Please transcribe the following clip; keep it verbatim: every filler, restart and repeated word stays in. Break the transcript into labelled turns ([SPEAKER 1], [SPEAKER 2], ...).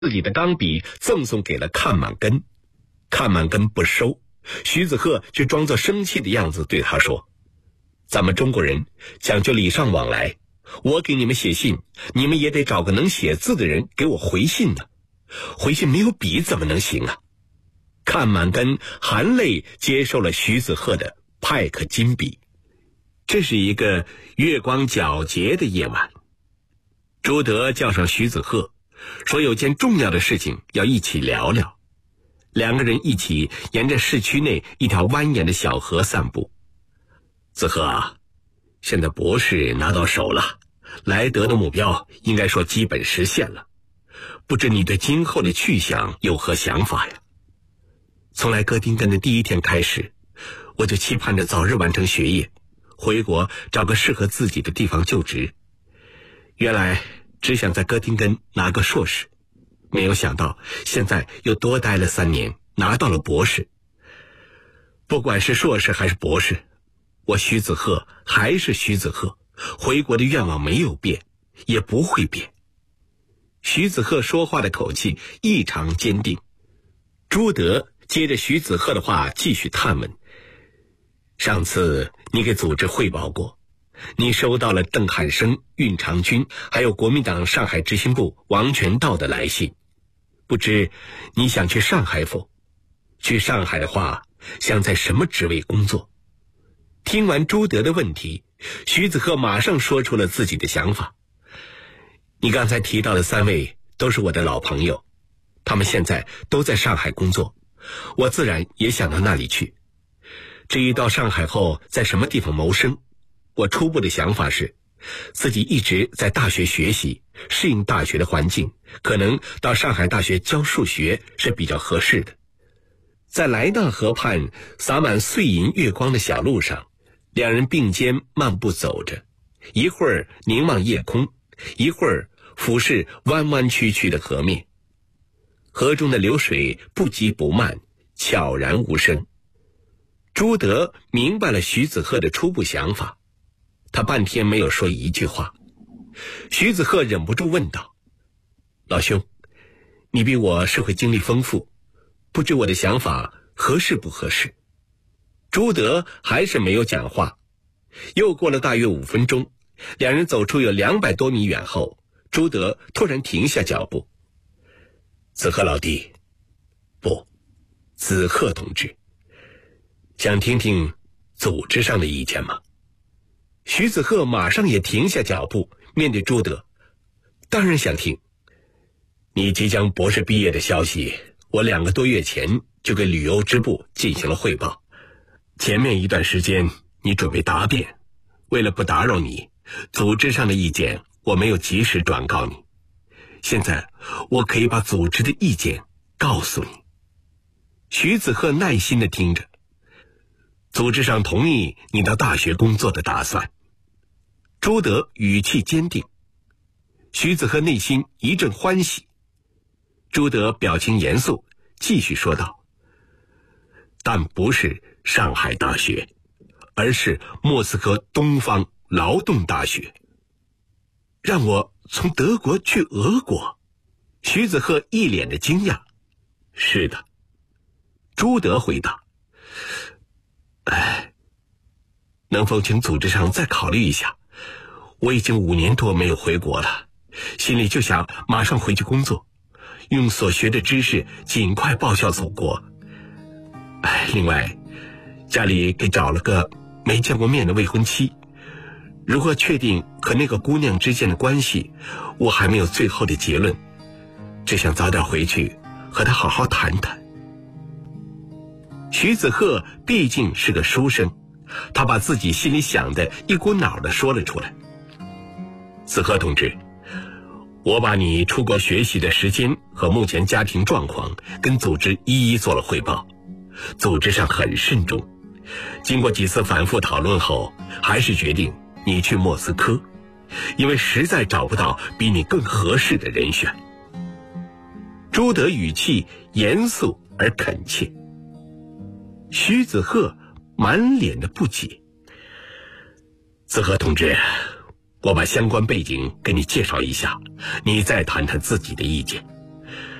[SPEAKER 1] 自己的钢笔赠送给了看满根，看满根不收，徐子鹤却装作生气的样子对他说：咱们中国人讲究礼尚往来，我给你们写信，你们也得找个能写字的人给我回信呢，回信没有笔怎么能行啊？看满根含泪接受了徐子鹤的派克金笔。这是一个月光皎洁的夜晚，朱德叫上徐子鹤，说有件重要的事情要一起聊聊。两个人一起沿着市区内一条蜿蜒的小河散步。子鹤啊，现在博士拿到手了，莱德的目标应该说基本实现了，不知你对今后的去向有何想法呀？从来哥丁根的第一天开始，我就期盼着早日完成学业，回国找个适合自己的地方就职。原来只想在哥丁根拿个硕士，没有想到现在又多待了三年，拿到了博士。不管是硕士还是博士，我徐子鹤还是徐子鹤，回国的愿望没有变，也不会变。徐子鹤说话的口气异常坚定。朱德接着徐子鹤的话继续探问：上次你给组织汇报过，你收到了邓汉生、运长军还有国民党上海执行部王全道的来信，不知你想去上海否？去上海的话，想在什么职位工作？听完朱德的问题，徐子鹤马上说出了自己的想法。你刚才提到的三位都是我的老朋友，他们现在都在上海工作，我自然也想到那里去。至于到上海后在什么地方谋生，我初步的想法是，自己一直在大学学习，适应大学的环境，可能到上海大学教数学是比较合适的。在莱纳河畔洒满碎银月光的小路上，两人并肩漫步走着，一会儿凝望夜空，一会儿俯视弯弯曲曲的河面。河中的流水不急不慢，悄然无声。朱德明白了徐子鹤的初步想法，他半天没有说一句话。徐子鹤忍不住问道：老兄，你比我社会经历丰富，不知我的想法合适不合适？朱德还是没有讲话。又过了大约五分钟，两人走出有两百多米远后，朱德突然停下脚步。子鹤老弟，不，子鹤同志，想听听组织上的意见吗？徐子鹤马上也停下脚步，面对朱德：当然想听。你即将博士毕业的消息，我两个多月前就给旅游支部进行了汇报。前面一段时间你准备答辩，为了不打扰你，组织上的意见我没有及时转告你。现在我可以把组织的意见告诉你。徐子鹤耐心地听着。组织上同意你到大学工作的打算。朱德语气坚定。徐子鹤内心一阵欢喜。朱德表情严肃，继续说道：但不是上海大学，而是莫斯科东方劳动大学。让我从德国去俄国？徐子鹤一脸的惊讶。是的。朱德回答。哎，能否请组织上再考虑一下？我已经五年多没有回国了，心里就想马上回去工作，用所学的知识尽快报效祖国。哎，另外，家里给找了个没见过面的未婚妻，如何确定和那个姑娘之间的关系，我还没有最后的结论，只想早点回去和她好好谈谈。徐子鹤毕竟是个书生，他把自己心里想的一股脑地说了出来。子鹤同志，我把你出国学习的时间和目前家庭状况跟组织一一做了汇报，组织上很慎重，经过几次反复讨论后，还是决定你去莫斯科，因为实在找不到比你更合适的人选。朱德语气严肃而恳切。徐子鹤满脸的不解。子鹤同志，我把相关背景给你介绍一下，你再谈谈自己的意见。